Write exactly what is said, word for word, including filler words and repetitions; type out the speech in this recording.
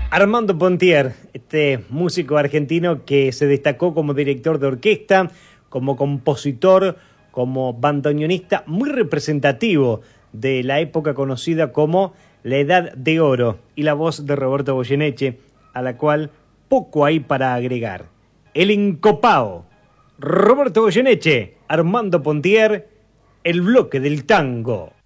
Armando Pontier, este músico argentino que se destacó como director de orquesta, como compositor, como bandoneonista, muy representativo de la época conocida como la Edad de Oro, y la voz de Roberto Goyeneche, a la cual poco hay para agregar. El encopao, Roberto Goyeneche, Armando Pontier, el bloque del tango.